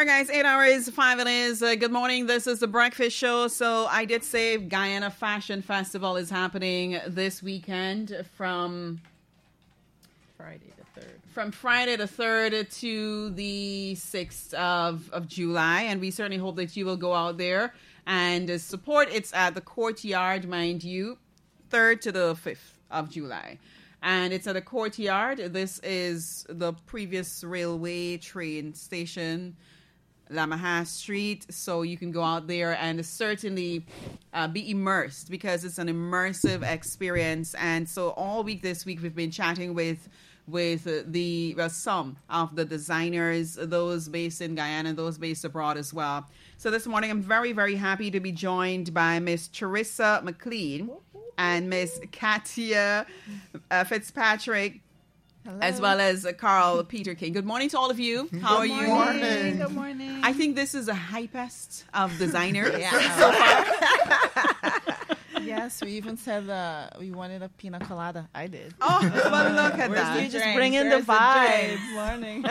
All right, guys, 8 hours, 5 it is. Good morning. This is the Breakfast Show. So I did say Guyana Fashion Festival is happening this weekend from Friday the 3rd to the 6th of July. And we certainly hope that you will go out there and support. It's at the Courtyard, mind you, 3rd to the 5th of July. And it's at a Courtyard. This is the previous railway train station, Lamaha Street. So you can go out there and certainly be immersed, because it's an immersive experience. And so all week this week we've been chatting with some of the designers, those based in Guyana, those based abroad as well. So this morning I'm very, very happy to be joined by Miss Charissa McLean and Miss Katia Fitzpatrick. Hello. As well as Carl Peter King. Good morning to all of you. How are you? Good morning. Good morning. I think this is the hypest of designers so far. Yes, we even said we wanted a pina colada. I did. Oh, well, look at that. We just bring in the vibe. Morning.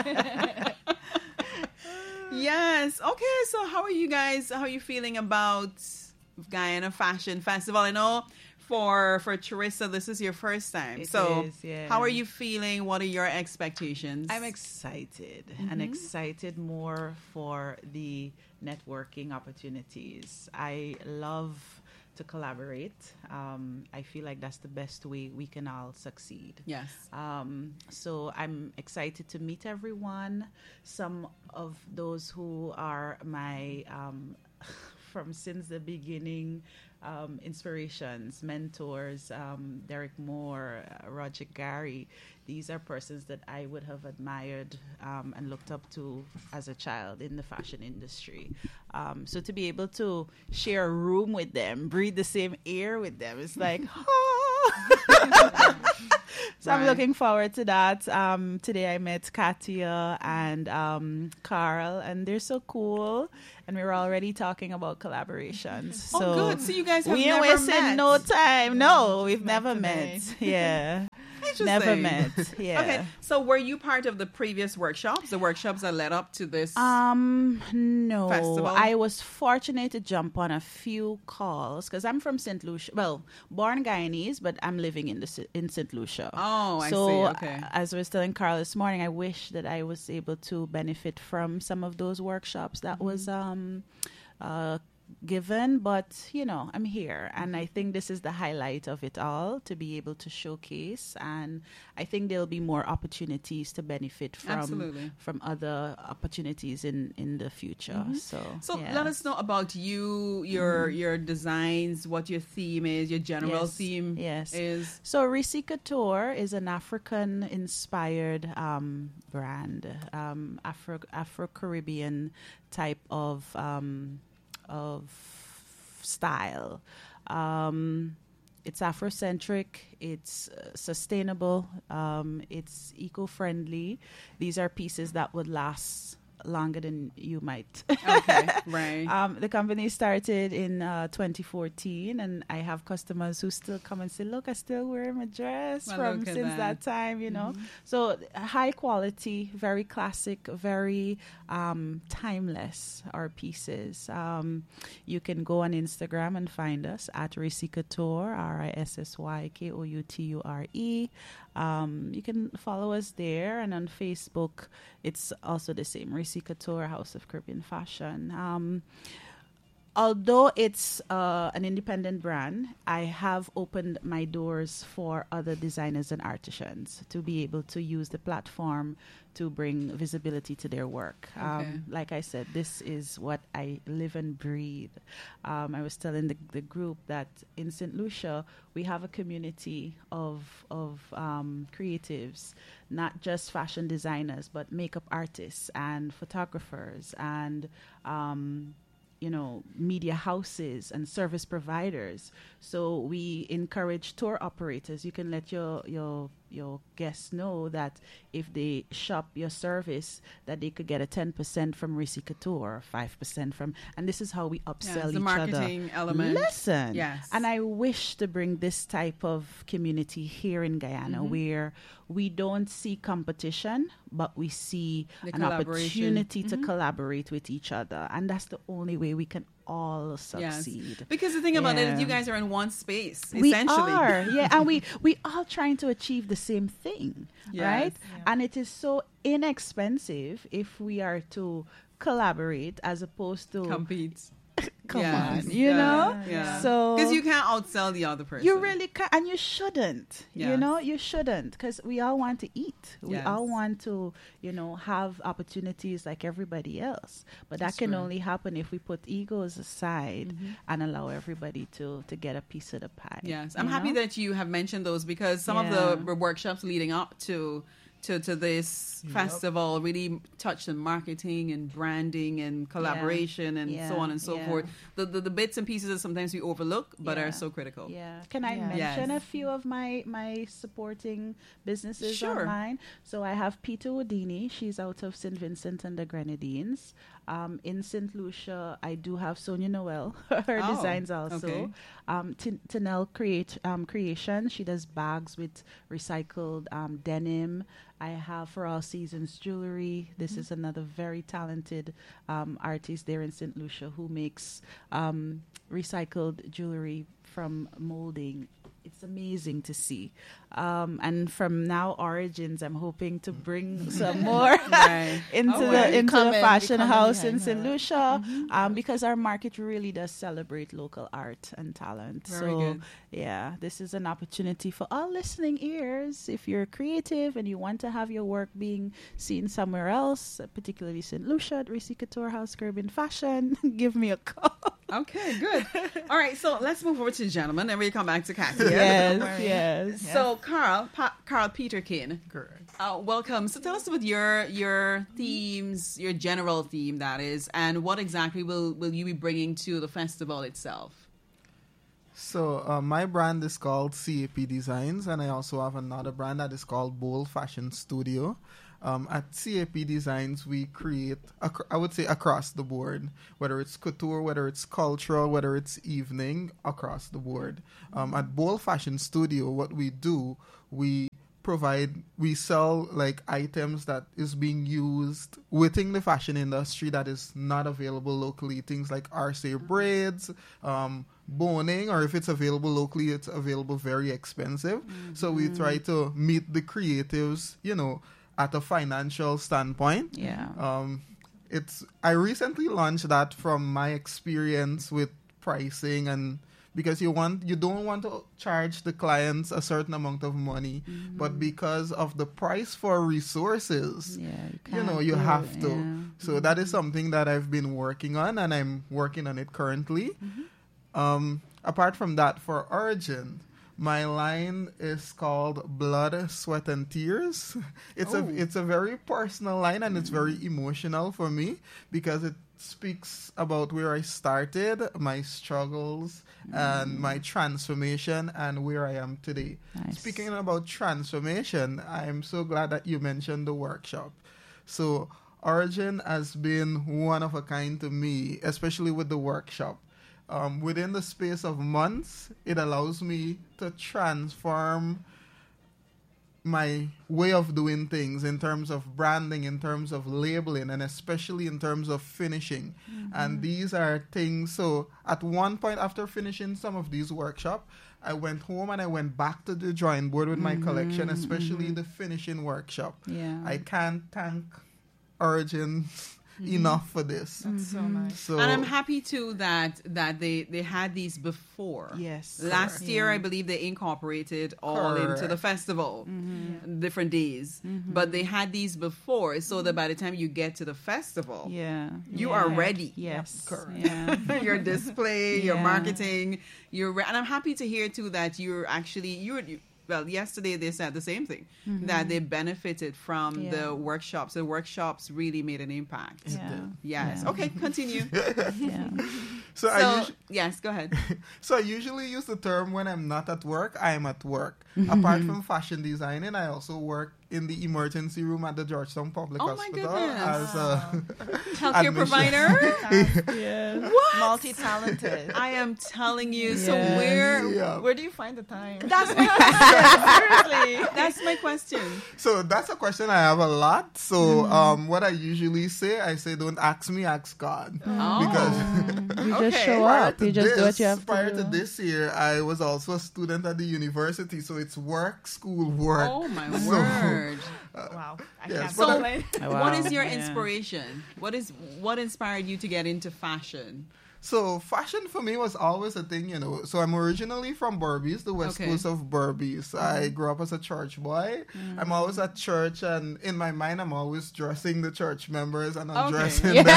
Yes. Okay, so how are you guys? How are you feeling about Guyana Fashion Festival? I know for Charissa, this is your first time. It so is, yeah. How are you feeling? What are your expectations? I'm excited and excited more for the networking opportunities. I love to collaborate. I feel like that's the best way we can all succeed. Yes. So I'm excited to meet everyone. Some of those who are my from since the beginning inspirations, mentors, Derek Moore, Roger Gary. These are persons that I would have admired and looked up to as a child in the fashion industry. So to be able to share a room with them, breathe the same air with them, it's like, So I'm looking forward to that. Today I met Katia and Carl, and they're so cool. And we were already talking about collaborations. So good. So you guys have we never wasted met? no time. No, we've never met. Yeah. Never met. Yeah. Okay. So were you part of the previous workshops? The workshops that led up to this no. festival? I was fortunate to jump on a few calls because I'm from St. Lucia. Well, born Guyanese, but I'm living in St. Lucia. Oh, I see. Okay. As I was telling Carl this morning, I wish that I was able to benefit from some of those workshops that was given, but I'm here, and I think this is the highlight of it all, to be able to showcase, and I think there'll be more opportunities to benefit from other opportunities in the future. So let us know about your designs, what your theme is, your general theme is. So Risi Couture is an African inspired brand, Afro-Caribbean type of style. It's Afrocentric, it's sustainable, it's eco-friendly. These are pieces that would last longer than you might. Okay, right. The company started in 2014, and I have customers who still come and say, look, I still wear my dress since that time, So high quality, very classic, very timeless are pieces. You can go on Instagram and find us at Risi Couture, RISSYKOUTURE. You can follow us there, and on Facebook it's also the same, Risi Couture, House of Caribbean Fashion. Although it's an independent brand, I have opened my doors for other designers and artisans to be able to use the platform to bring visibility to their work. Like I said, this is what I live and breathe. I was telling the group that in St. Lucia, we have a community of creatives, not just fashion designers, but makeup artists and photographers and media houses and service providers. So we encourage tour operators. You can let your your guests know that if they shop your service, that they could get a 10% from Rici Couture, 5% from, and this is how we upsell the each marketing other. element. Listen, Yes. and I wish to bring this type of community here in Guyana, where we don't see competition, but we see The an collaboration. opportunity to collaborate with each other, and that's the only way we can all Yes. succeed. Because the thing about it is Yeah. you guys are in one space, We essentially. are, yeah, and we all trying to achieve the same thing, Yes. right? Yeah. And it is so inexpensive if we are to collaborate as opposed to Compete. come Yes. on, you know. Yeah. So Because you can't outsell the other person. you really can, and you shouldn't. You Yes. know, you shouldn't, because we all want to eat. We Yes. all want to, have opportunities like everybody else. But that That's can true. only happen if we put egos aside and allow everybody to get a piece of the pie. Yes, I'm you happy know? that you have mentioned those because some of the workshops leading up to this festival really touch on marketing and branding and collaboration and so on and so Yeah. forth. The bits and pieces that sometimes we overlook but Yeah. are so critical. Yeah. Can I Yeah. mention Yes. a few of my supporting businesses Sure. online? So I have Peter Houdini. She's out of St. Vincent and the Grenadines. In St. Lucia, I do have Sonia Noel. Her Oh, designs also. okay. Tinel Creation. She does bags with recycled denim. I have For All Seasons Jewelry. This is another very talented artist there in St. Lucia who makes recycled jewelry from molding. It's amazing to see. And from Now Origins, I'm hoping to bring some more Right. into Oh, the right. into the Becoming- fashion becoming house in behind St. her. Lucia, because our market really does celebrate local art and talent. Very so good. yeah, this is an opportunity for all listening ears. If you're creative and you want to have your work being seen somewhere else, particularly St. Lucia at Rici Couture House Caribbean Fashion, give me a call. Okay, good. All right, so let's move over to the gentlemen and we come back to Katia. Yes, worry. yes. So Carl Peterkin, Correct. welcome. So tell us about your themes, your general theme that is, and what exactly will you be bringing to the festival itself? So my brand is called CAP Designs, and I also have another brand that is called Bold Fashion Studio. At CAP Designs, we create, I would say, across the board, whether it's couture, whether it's cultural, whether it's evening, across the board. At Bold Fashion Studio, what we do, we sell like items that is being used within the fashion industry that is not available locally. Things like RCA braids, boning, or if it's available locally, it's available very expensive. So we try to meet the creatives, at a financial standpoint. Yeah. I recently launched that from my experience with pricing, and because you don't want to charge the clients a certain amount of money, but because of the price for resources, Yeah, you have to. Yeah. So that is something that I've been working on, and I'm working on it currently. Apart from that, for Origin, my line is called Blood, Sweat, and Tears. It's a very personal line, and it's very emotional for me because it speaks about where I started, my struggles, and my transformation, and where I am today. Nice. Speaking about transformation, I'm so glad that you mentioned the workshop. So Origin has been one of a kind to me, especially with the workshop. Within the space of months, it allows me to transform my way of doing things in terms of branding, in terms of labeling, and especially in terms of finishing. And these are things, so at one point after finishing some of these workshops, I went home and I went back to the drawing board with my collection, especially the finishing workshop. Yeah. I can't thank Origin enough for this. That's so nice. So And I'm happy too that they had these before. Yes. Last Correct. year, Yeah. I believe they incorporated all into the Correct. festival, different days. But they had these before, so that by the time you get to the festival, Yeah. You Yeah. are ready. Yes. Correct. Yeah. your display, your Yeah. marketing, and I'm happy to hear too that well, yesterday they said the same thing, that they benefited from Yeah. the workshops. The workshops really made an impact. Yeah. Yes. Yeah. Okay, continue. Yeah. So yes, go ahead. So I usually use the term when I'm not at work, I am at work. Apart from fashion designing, I also work in the emergency room at the Georgetown Public Oh my Hospital goodness. as a Healthcare admission. provider. Yes. What? Multi-talented. I am telling you. So Yes. Yeah. Where do you find the time? that's my question. Seriously. That's my question. So that's a question I have a lot. So what I usually say, I say, don't ask me, ask God. Oh. Because You just Okay. show prior up. to You just do what you have prior to to do. this year, I was also a student at the university. So it's work, school, work. Oh my So- word. Wow. I Yes, can't but I- complain. Wow. What is your Yeah. inspiration? What inspired you to get into fashion? So fashion for me was always a thing, So I'm originally from Berbice, the west Okay. coast of Berbice. I grew up as a church boy. I'm always at church, and in my mind, I'm always dressing the church members and undressing them.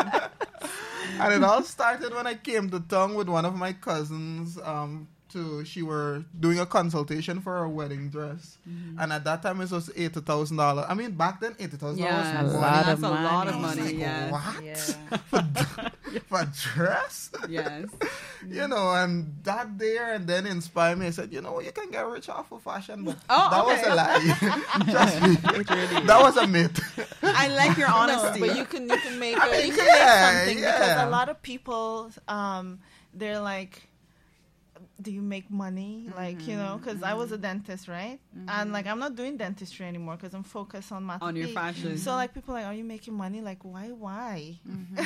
And it all started when I came to town with one of my cousins. She were doing a consultation for her wedding dress, and at that time it was $80,000. I mean, back then $80,000 Yeah, was a money. lot that's of a lot of money. money. Like, Yes, what? Yeah. For a dress? yes. And that there and then inspired me. I said, you can get rich off of fashion, but Oh, that okay. was a lie. Trust me, that was a myth. I like your No, honesty. but you can make mean, you can yeah, make something because yeah. a lot of people they're like, do you make money? Like, because I was a dentist, right? And like, I'm not doing dentistry anymore because I'm focused on math. On your fashion. So like, people are like, are you making money? Like, why?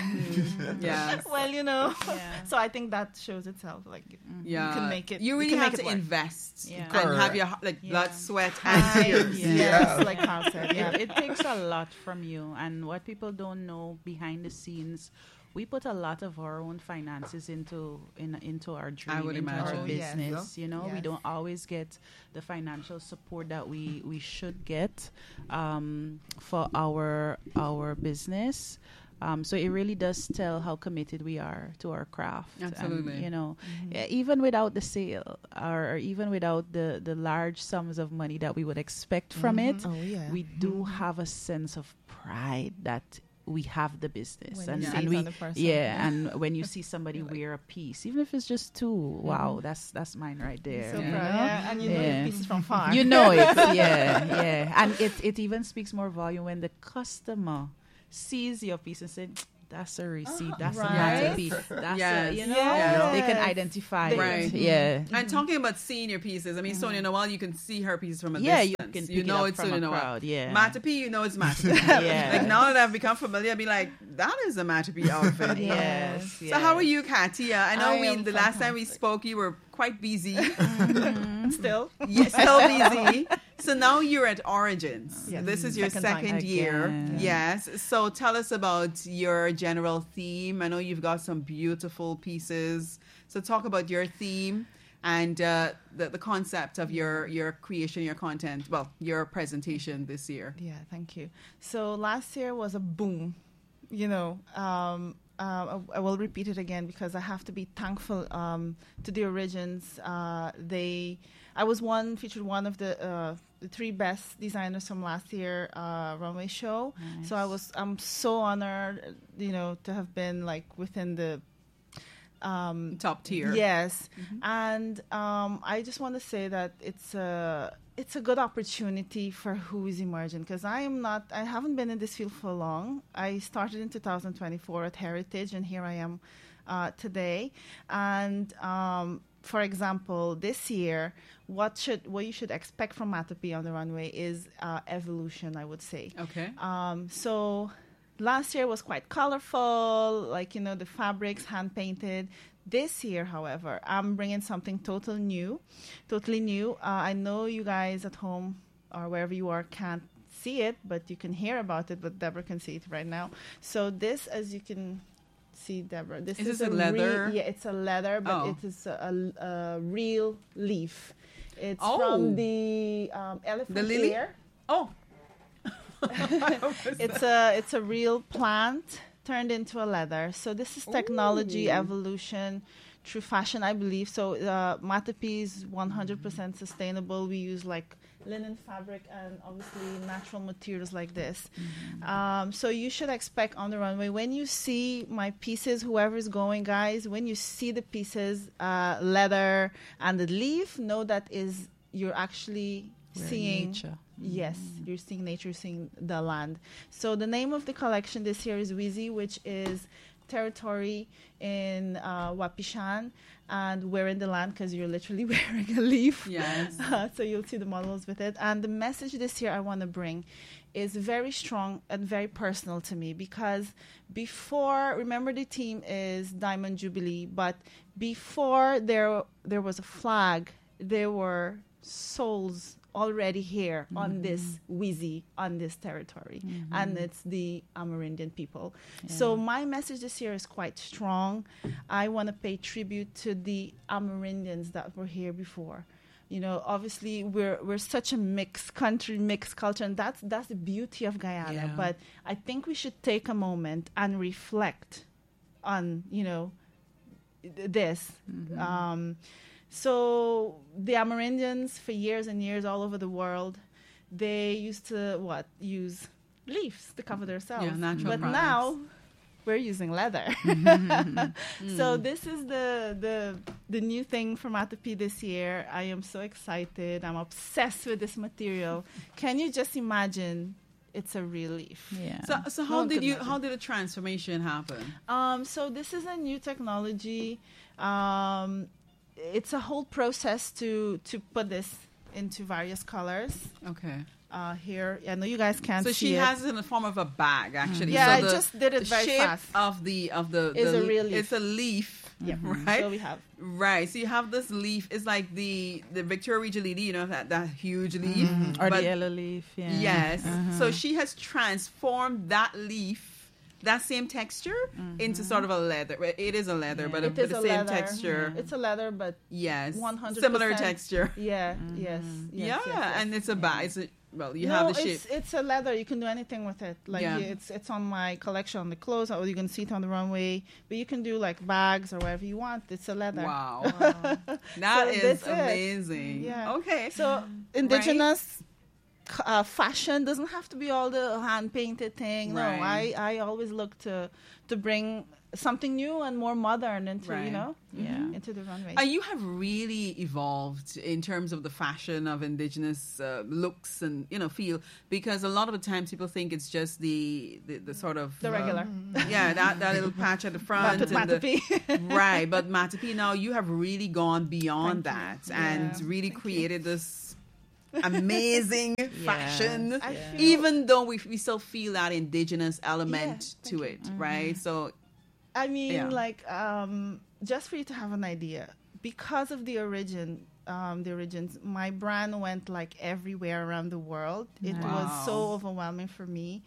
Yes. Well, Yeah. So I think that shows itself. Like, Yeah. you can make it. You really can have make to it work. invest Yeah. and have your blood, Yeah. sweat, and Time, tears. yes, Yeah. like Carl said. Yeah. It takes a lot from you, and what people don't know behind the scenes, we put a lot of our own finances into our dream, I would into imagine. our Oh, yes. business. We Yes. don't always get the financial support that we should get for our business. So it really does tell how committed we are to our craft. Absolutely. And, even without the sale or even without the large sums of money that we would expect from it, Oh yeah. we do have a sense of pride that we have the business. When you see and it we on the person. and when you see somebody wear a piece, even if it's just two, wow, that's mine right there. So you proud. know? Yeah. And you know Yeah. the pieces from far. You know it, yeah. And it even speaks more volume when the customer sees your piece and says, that's a receipt, that's a right. masterpiece, that's Yes. they can Yes. identify Right. it. Yeah. And talking about seeing your pieces, I mean, Sonia Noel, you can see her pieces from a Yeah, you distance. can pick You it know up it's from Sonia a Noel. crowd, yeah. Matapi, you know it's Matapi. Yeah. Like now that I've become familiar, I'll be like, that is a Matapi outfit. Yes. So how are you, Katia? I know I am the last time we fantastic. spoke, you were quite busy. Still. You're still busy. So now you're at Origins. Yes. This is your Second time. second year. Again. Yes. So tell us about your general theme. I know you've got some beautiful pieces. So talk about your theme and the concept of your creation, your content, well, your presentation this year. Yeah, thank you. So last year was a boom. I will repeat it again because I have to be thankful to the Origins. I was featured one of the three best designers from last year runway show. Nice. So I'm so honored, to have been like within the Top tier. Yes, and I just want to say that it's a good opportunity for who is emerging because I haven't been in this field for long. I started in 2024 at Heritage, and here I am today. And for example, this year, what you should expect from Matapi on the runway is evolution, I would say. Okay. So last year was quite colorful, the fabrics hand painted. This year, however, I'm bringing something totally new. I know you guys at home or wherever you are can't see it, but you can hear about it. But Deborah can see it right now. So this, as you can see, Deborah, this Is this a leather? Yeah, it's a leather, but Oh. it is a real leaf. It's Oh. from the elephant The lily? ear. Oh. It's a real plant turned into a leather. So this is technology Ooh. evolution through fashion, I believe. So Matapi is 100% sustainable. We use like linen fabric and obviously natural materials like this. So you should expect on the runway, when you see my pieces, whoever's going, guys, when you see the pieces, leather and the leaf, know that is you're actually seeing nature. Yes, you're seeing nature, seeing the land. So the name of the collection this year is Wizi, which is territory in Wapishan, and we're in the land because you're literally wearing a leaf. Yes. So you'll see the models with it. And the message this year I want to bring is very strong and very personal to me, because before, remember the theme is Diamond Jubilee, but before there was a flag, there were souls already here on this Wizi, on this territory, and it's the Amerindian people. So my message this year is quite strong. I want to pay tribute to the Amerindians that were here before. You know, obviously we're such a mixed country, mixed culture, and that's the beauty of Guyana. Yeah. But I think we should take a moment and reflect on, you know, this. So the Amerindians, for years and years all over the world, they used to use leaves to cover themselves. Yeah, natural but products. now we're using leather. So this is the new thing for Matapi this year. I am so excited. I'm obsessed with this material. Can you just imagine? It's a real leaf. Yeah. So No how one did could you imagine. how did the transformation happen? So this is a new technology. It's a whole process to put this into various colors. Okay. Here, I know you guys can't So see she it. has it in the form of a bag, actually. Yeah, so I the, just did it the very shape fast. of the Is a real leaf. It's a leaf, Yeah. right? So we have. Right. So you have this leaf. It's like the Victoria Regent lady, you know, that huge leaf. Or But- the yellow leaf. Yeah. Yes. So she has transformed that leaf, that same texture, into sort of a leather. Well, it is a leather, but It with is the a same leather. texture. It's a leather, but Yes. 100%. Similar texture. yeah, yes, Yeah, yes. and it's a bag. It's a, well, you no, have the shape. it's a leather. You can do anything with it. Like Yeah. it's on my collection on the clothes, or you can see it on the runway. But you can do like bags or whatever you want. It's a leather. Wow. That So is that's it. amazing. Yeah. Okay. So indigenous fashion doesn't have to be all the hand painted thing. No, Right. I always look to bring something new and more modern into Right. into the runway. You have really evolved in terms of the fashion of indigenous looks and feel, because a lot of the times people think it's just the sort of the regular. that little patch at the front and Matapi. right. But Matapi, now you have really gone beyond Thank that you. and Yeah. really created this amazing fashion. I feel- Even though we still feel that indigenous element Yeah, to thank it, right? So I mean, Yeah. like, just for you to have an idea, because of the origins, my brand went like everywhere around the world. It Wow. was so overwhelming for me.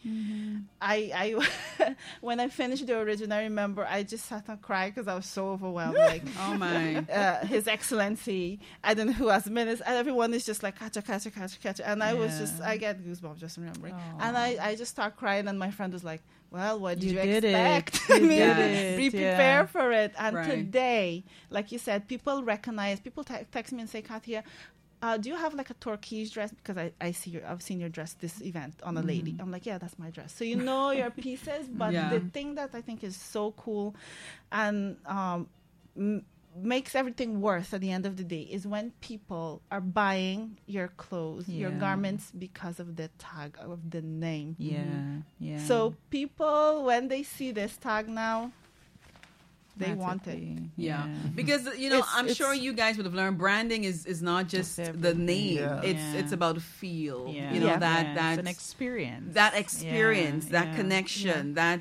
I when I finished the origin, I remember I just sat and cried because I was so overwhelmed. Like, oh my. His Excellency, I don't know who has minutes, and everyone is just like catcha, and I was just, I get goosebumps just remembering, and I just start crying, and my friend was like, well, what did you did it. expect? You I mean, did it, be yeah. prepared for it. And Right. today, like you said, people text me and say, Katia, do you have like a turquoise dress? Because I've seen your dress this event on a lady. I'm like, yeah, that's my dress. So you know your pieces, but Yeah. the thing that I think is so cool and makes everything worth at the end of the day is when people are buying your clothes, your Yeah. garments, because of the tag of the name. Yeah. So people, when they see this tag now, they That's want it. thing. Yeah, because I'm It's- sure you guys would have learned branding is not just It's the everything. name; Yeah. it's about feel. Yeah. You know Yeah. that It's an experience. that experience, Yeah, that yeah. connection, that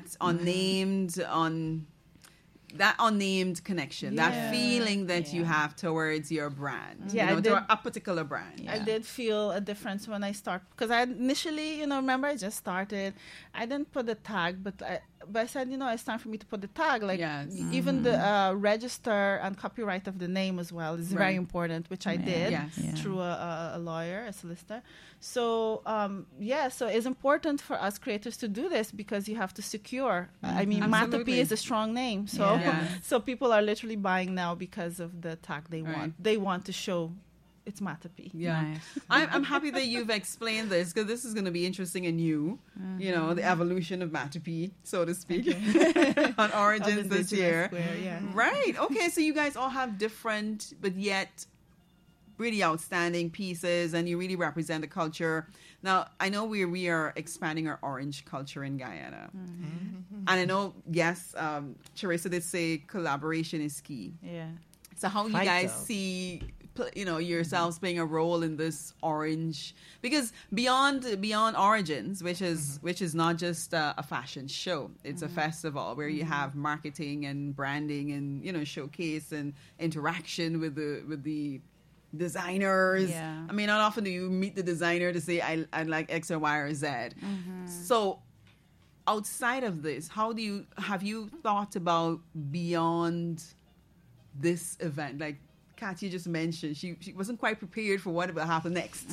unnamed connection, that Yeah. feeling that you Yeah. have towards your brand. Yeah, I to did- a particular brand. Yeah. I did feel a difference when I started, because I initially, remember I just started. I didn't put a tag, but but I said, it's time for me to put the tag. Like Yes. even the register and copyright of the name as well is very Right. important, which I did Yes. Yeah. through a lawyer, a solicitor. So so it's important for us creators to do this because you have to secure. I mean, Absolutely. Matopi is a strong name, so Yeah. so people are literally buying now because of the tag they Right. want. They want to show it's Matopi. Yeah. Nice. I'm happy that you've explained this because this is going to be interesting and new. The evolution of Matopi, so to speak, on Origins this year. Square, yeah. Right. Okay. So you guys all have different, but yet really outstanding pieces, and you really represent the culture. Now, I know we are expanding our orange culture in Guyana, and I know, yes, Teresa did say collaboration is key. Yeah. So how you Vital. guys see, yourselves playing a role in this orange? Because beyond Origins, which is not just a fashion show, it's a festival where you have marketing and branding and showcase and interaction with the designers. Yeah. I mean, not often do you meet the designer to say I like X or Y or Z. So outside of this, have you thought about beyond this event? Like Katya just mentioned, she wasn't quite prepared for what will happen next.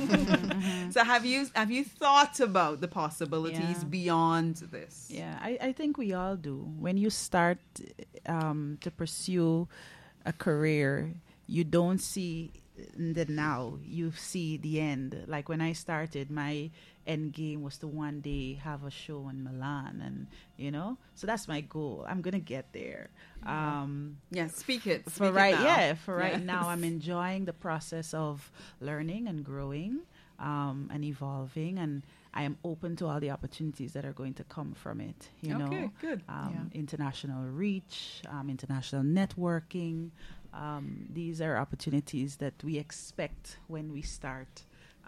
So have you thought about the possibilities Yeah. beyond this? Yeah, I think we all do. When you start to pursue a career, you don't see the now, you see the end. Like when I started, my end game was to one day have a show in Milan, and so that's my goal. I'm gonna get there. Yes, speak it. For Speak right, it now. yeah, for right Yes. now, I'm enjoying the process of learning and growing, and evolving, and I am open to all the opportunities that are going to come from it. Okay, good. International reach, international networking. These are opportunities that we expect when we start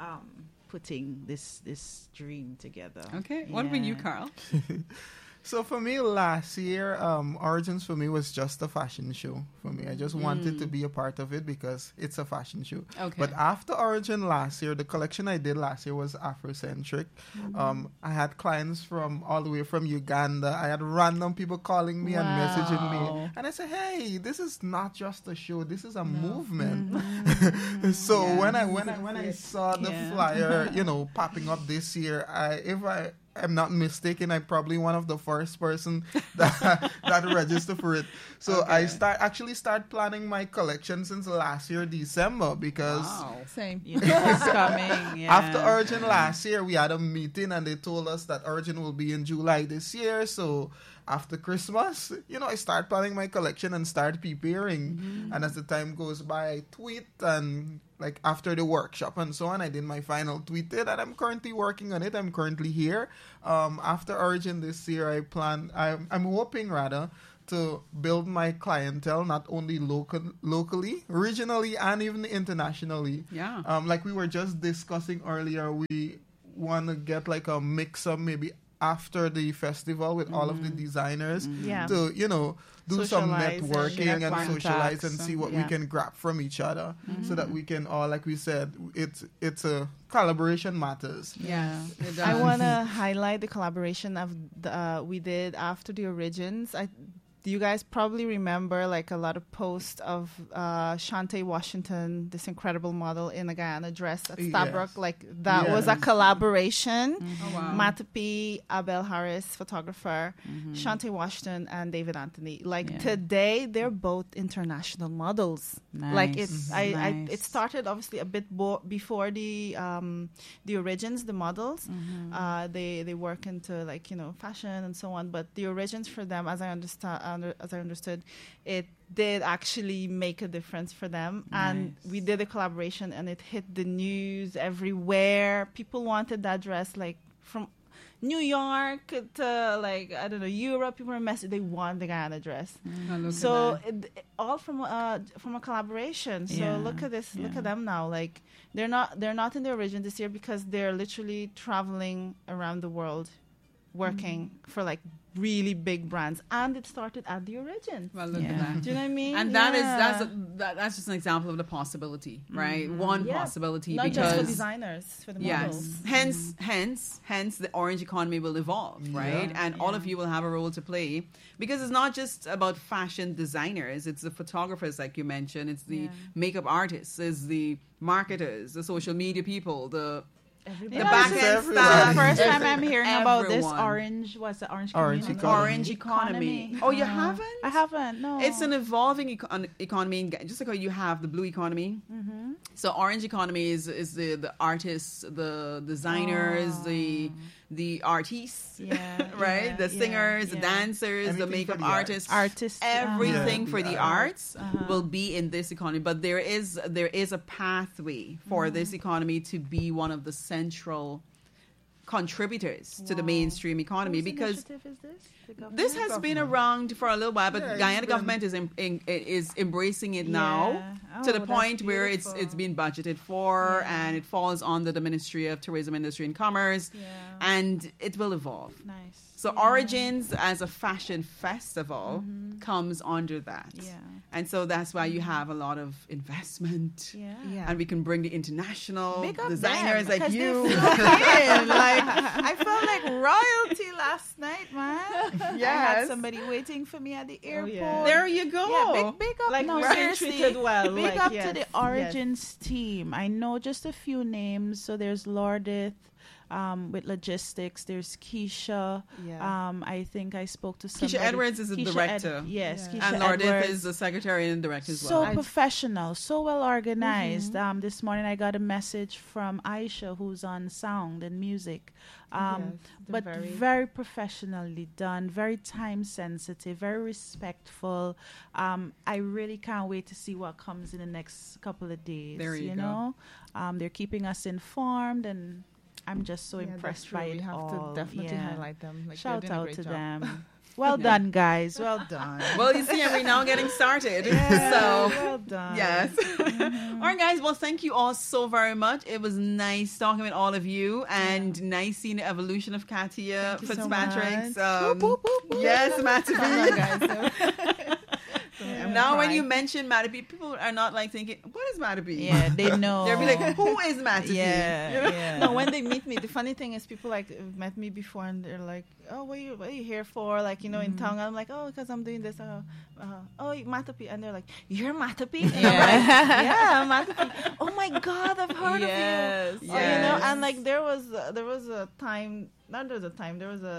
putting this dream together. Okay, what about you, Yeah. Carl? So for me, last year, Origins for me was just a fashion show. For me, I just wanted to be a part of it because it's a fashion show. Okay. But after Origin last year, the collection I did last year was Afrocentric. I had clients from all the way from Uganda. I had random people calling me and messaging me, and I said, "Hey, this is not just a show. This is a movement." So when I saw the Yeah. flyer, popping up this year, if I'm not mistaken, I'm probably one of the first person that registered for it. So I start planning my collection since last year, December, because Wow. Same. You know it's coming. Yeah. after Origin last year, we had a meeting and they told us that Origin will be in July this year. So after Christmas, I start planning my collection and start preparing. And as the time goes by, I tweet, and like after the workshop and so on, I did my final tweeted, and I'm currently working on it. I'm currently here. After Origin this year, I'm hoping rather to build my clientele not only locally, regionally, and even internationally. Yeah. Like we were just discussing earlier, we want to get like a mix up maybe after the festival with all of the designers Yeah. to do some Socialize and networking get and socialize contacts and see and- what we yeah. can grab from each other so that we can all, like we said, it's a collaboration matters. Yeah. It I does. want to highlight the collaboration of we did after the Origins. You guys probably remember like a lot of posts of Shante Washington, this incredible model in a Guyana dress at Yes. Stabrook. Like that was a Yes. collaboration. Oh, wow. Matapi, Abel Harris, photographer, Shante Washington, and David Anthony. Like Yeah. today, they're both international models. Like Nice. it Nice. started obviously a bit before the Origins, the models. They work into like fashion and so on. But the Origins for them, as I understood, it did actually make a difference for them. And Nice. we did a collaboration, and it hit the news everywhere. People wanted that dress, like from New York to like I don't know Europe. People were messaging. They want the Guyana dress. Oh, look So at that. all from a collaboration. So Yeah, look at this. Look yeah. at them now. Like they're not in the Origin this year because they're literally traveling around the world, working for like really big brands, and it started at the origin. Well, look Yeah. at that. Do you know what I mean? And that's just an example of the possibility, right? One Yeah. possibility, Not just for because designers, for the yes, models. hence the orange economy will evolve, right? Yeah. And all of you will have a role to play, because it's not just about fashion designers, it's the photographers, like you mentioned, it's the Yeah. makeup artists, it's the marketers, the social media people, the Everybody. You the know, back this is end everywhere. staff. the first time I'm hearing about this Everyone. orange. What's the orange? Orange community? economy. Orange economy. Oh, you haven't? I haven't. No. It's an evolving economy, just like how you have the blue economy. Mm-hmm. So orange economy is the artists, the designers, the artists, Yeah, right? yeah, The singers, the yeah. dancers, the Anything makeup for the arts. artists. Artists. Everything Yeah. for the The arts Uh-huh. will be in this economy, but there is a pathway for this economy to be one of the central contributors to the Wow. mainstream economy, Whose because initiative is this? The government? this has been around for a little while, but Yeah, it's Guyana been- government is embracing it now Yeah. to the Oh, point that's where it's beautiful. been budgeted for, Yeah. and it falls under the Ministry of Tourism, Industry and Commerce, Yeah. and it will evolve. Nice. So Yeah. Origins as a fashion festival comes under that. Yeah. And so that's why you have a lot of investment. Yeah. Yeah. And we can bring the international Big up designers them, like 'cause you. they flew in. Like, I felt like royalty last night, man. I had Yes. somebody waiting for me at the airport. yeah. There you go. Yeah, big up. Like, no, we're seriously. treated well, Big like, up to yes, the yes. Origins team. I know just a few names. So there's Lordith. With logistics, there's Keisha. Yeah. I think I spoke to somebody. Keisha Edwards is the Keisha director. yes, Yeah. Keisha And Lordith Edwards. is the secretary and director as So well. professional, so well organized. This morning I got a message from Aisha, who's on sound and music. Yes, But they're very professionally done, very time sensitive, very respectful. I really can't wait to see what comes in the next couple of days. There you go. know, they're keeping us informed, and I'm just so Yeah, that's impressed true. by it We have all. to definitely Yeah. highlight them. Like, Shout they're doing a out great to job. them. Well done, guys. Well done. Well, you see, and we're now getting started. Yeah, So, well done. yes. All right, guys. Well, thank you all so very much. It was nice talking with all of you, and nice seeing the evolution of Katia Thank you so Fitzpatrick's. much. Yes, Come Matapi. on, guys. I'm Now, when crying. you mention Matapi, people are not like thinking, "What is Matapi?" Yeah, they know. They'll be like, "Who is Matapi?" yeah, yeah. No, when they meet me, the funny thing is people like have met me before and they're like, "Oh, what are you here for?" Like, you know, in town, I'm like, "Oh, because I'm doing this." Oh, Matapi, and they're like, "You're Matapi?" And I'm like, "Yeah, I'm Matapi." Oh my God, I've heard Yes, of you. Oh, you know, yes. and like there was a time. Not there was a time. There was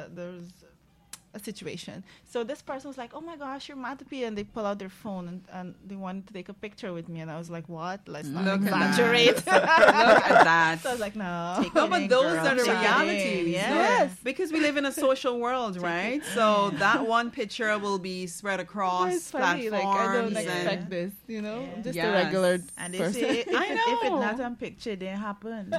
a situation. So this person was like, "Oh my gosh, you're Matapi," and they pull out their phone and they wanted to take a picture with me, and I was like, "What? Let's not Look at that. exaggerate." Look at that. So I was like, "No." No, but those are the Take it in, realities. yes. Because we live in a social world, right? So that one picture will be spread across It's funny, platforms. like I don't and expect this, you know. Yeah. I'm just Yes. a regular And they person. say, if I it's know. not on picture, it didn't happen.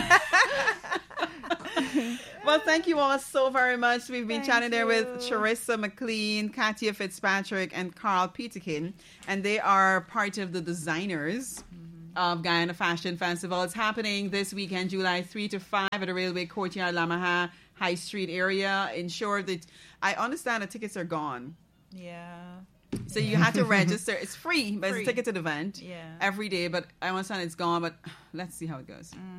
Well, thank you all so very much. We've been Thank chatting there with you. Charissa McLean, Katia Fitzpatrick, and Carl Peterkin, and they are part of the designers of Guyana Fashion Festival. It's happening this weekend, July 3 to 5 at the Railway Courtyard, Lamaha High Street area. Ensure that I understand the tickets are gone. Yeah. So you have to register. It's free, but Free. it's a ticket to the event Yeah. every day. But I understand it's gone, but let's see how it goes.